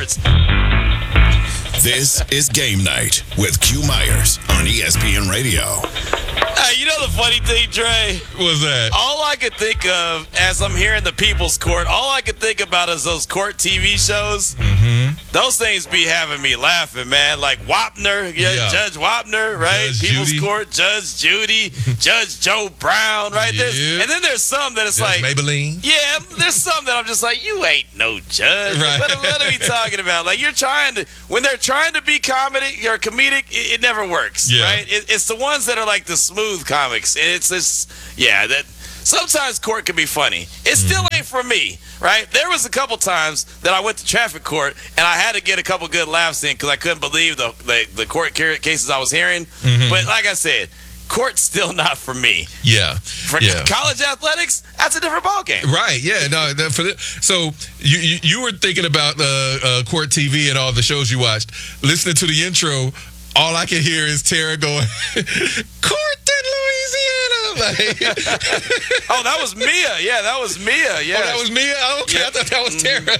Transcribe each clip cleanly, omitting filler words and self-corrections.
courts. This is Game Night with Q Myers on ESPN Radio. Hey, you know the funny thing, Dre? What's that? All I could think of as I'm hearing the People's Court, all I could think about is those court TV shows. Mm-hmm. Those things be having me laughing, man. Like Wapner, Yeah. Judge Wapner, right? Judge People's Judy. Court, Judge Judy, Judge Joe Brown, right? Yeah. And then there's some that it's Judge like, Maybelline. yeah, there's some that I'm just like, you ain't no judge. Right. What are we talking about? Like, you're trying to, when they're trying to be comedic, it never works, Yeah. right? It's the ones that are like the smooth comics. It's this, yeah, that sometimes court can be funny. It still ain't for me, right? There was a couple times that I went to traffic court and I had to get a couple good laughs in because I couldn't believe the court cases I was hearing. But like I said, court's still not for me. Yeah. For Yeah. college athletics, that's a different ballgame. Right, yeah, no. So you were thinking about court TV and all the shows you watched. Listening to the intro, all I can hear is Tara going, "Court in Louisiana." Like, Oh, that was Mia. Yeah, that was Mia. Yeah. oh, that was Mia. Oh, okay, Yeah. I thought that was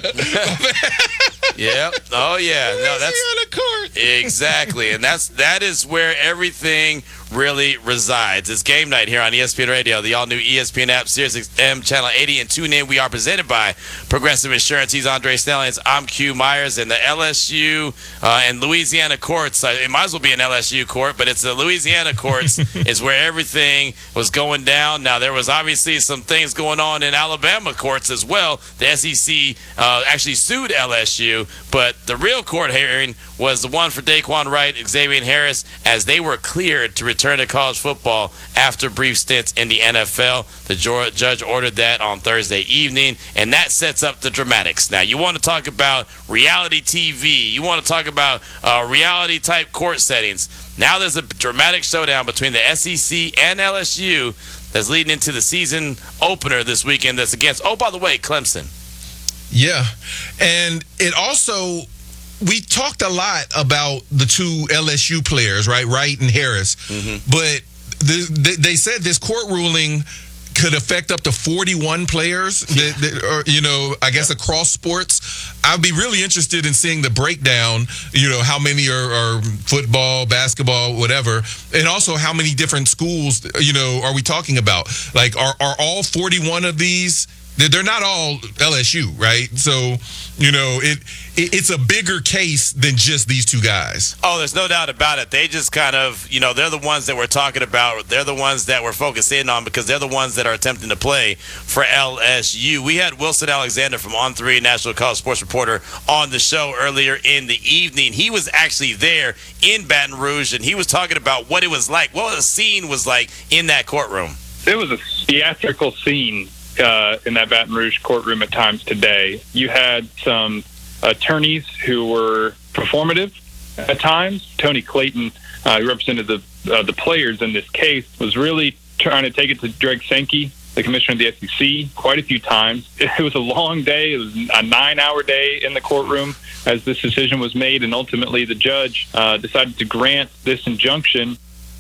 Tara. Yeah. Oh, yeah. No, that's Louisiana court. exactly, and that is where everything really resides. It's Game Night here on ESPN Radio, the all-new ESPN app, SiriusXM Channel 80, and tune in. We are presented by Progressive Insurance. He's Andre Snellings. I'm Q Myers, and the LSU and Louisiana courts. It might as well be an LSU court, but it's the Louisiana courts is where everything was going down. Now, there was obviously some things going on in Alabama courts as well. The SEC actually sued LSU, but the real court hearing was the one for Daquan Wright, Xavier Harris, as they were cleared to return to college football after brief stints in the NFL. The judge ordered that on Thursday evening, and that sets up the dramatics. Now, you want to talk about reality TV. You want to talk about reality-type court settings. Now there's a dramatic showdown between the SEC and LSU that's leading into the season opener this weekend that's against, oh, by the way, Clemson. Yeah, and it also, we talked a lot about the two LSU players, right, Wright and Harris, but they said this court ruling could affect up to 41 players that are, I guess across sports. I'd be really interested in seeing the breakdown, how many are football, basketball, whatever, and also how many different schools, are we talking about? Like, are all 41 of these? They're not all LSU, right? So, it's a bigger case than just these two guys. Oh, there's no doubt about it. They just kind of, they're the ones that we're talking about. They're the ones that we're focusing on because they're the ones that are attempting to play for LSU. We had Wilson Alexander from On3, National College Sports Reporter, on the show earlier in the evening. He was actually there in Baton Rouge, and he was talking about what it was like, what the scene was like in that courtroom. It was a theatrical scene in that Baton Rouge courtroom at times today. You had some attorneys who were performative at times. Tony Clayton, who represented the players in this case, was really trying to take it to Greg Sankey, the commissioner of the SEC, quite a few times. It was a long day. It was a 9-hour day in the courtroom as this decision was made, and ultimately the judge decided to grant this injunction.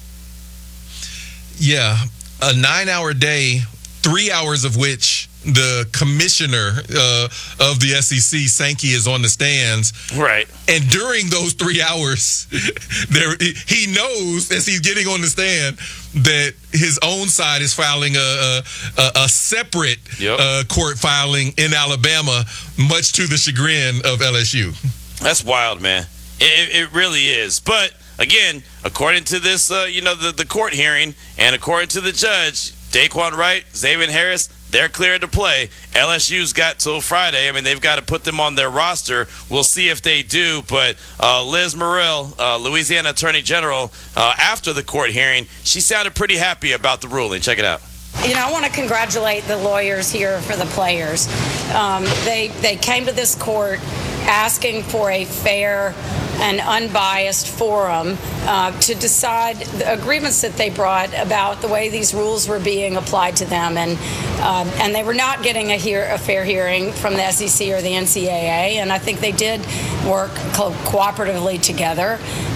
Yeah, a 9-hour day, 3 hours of which the commissioner of the SEC, Sankey, is on the stands. Right. And during those 3 hours, he knows as he's getting on the stand that his own side is filing a separate court filing in Alabama, much to the chagrin of LSU. That's wild, man. It really is. But again, according to this, the court hearing, and according to the judge, Daquan Wright, Xavier Harris, they're cleared to play. LSU's got till Friday. I mean, they've got to put them on their roster. We'll see if they do. But Liz Murrill, Louisiana Attorney General, after the court hearing, she sounded pretty happy about the ruling. Check it out. I want to congratulate the lawyers here for the players. They came to this court asking for a fair and unbiased forum to decide the agreements that they brought about the way these rules were being applied to them. And they were not getting a fair hearing from the SEC or the NCAA, and I think they did work cooperatively together.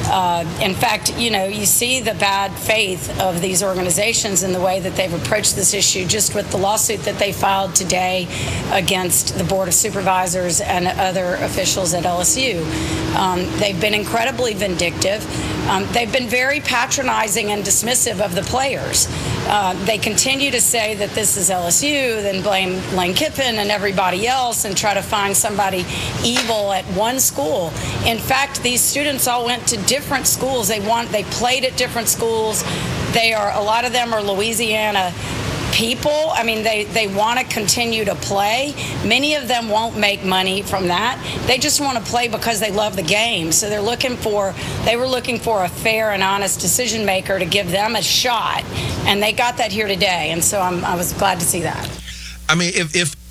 In fact, you see the bad faith of these organizations in the way that they've approached this issue, just with the lawsuit that they filed today against the Board of Supervisors and other officials at LSU. They've been incredibly vindictive. They've been very patronizing and dismissive of the players. They continue to say that this is LSU, then blame Lane Kiffin and everybody else and try to find somebody evil at one school. In fact, these students all went to different schools. They played at different schools. A lot of them are Louisiana people. I mean, they want to continue to play. Many of them won't make money from that. They just want to play because they love the game. So they were looking for a fair and honest decision maker to give them a shot, and they got that here today. And so I was glad to see that. I mean, if